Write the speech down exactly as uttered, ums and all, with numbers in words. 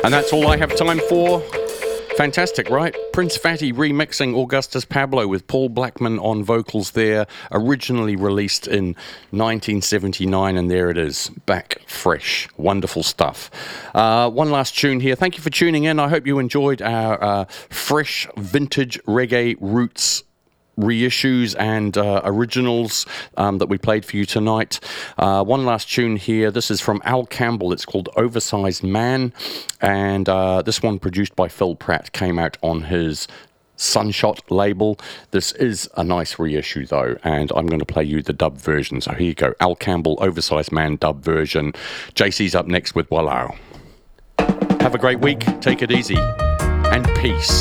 And that's all I have time for. Fantastic, right? Prince Fatty remixing Augustus Pablo with Paul Blackman on vocals there, originally released in nineteen seventy-nine, and there it is, back fresh. Wonderful stuff. Uh, one last tune here. Thank you for tuning in. I hope you enjoyed our uh, fresh vintage reggae roots reissues and uh, originals um, that we played for you tonight. Uh, one last tune here. This is from Al Campbell. It's called Oversized Man, and uh, this one produced by Phil Pratt came out on his Sunshot label. This is a nice reissue though, and I'm going to play you the dub version. So here you go. Al Campbell, Oversized Man dub version. J C's up next with Wallow. Have a great week. Take it easy. And peace.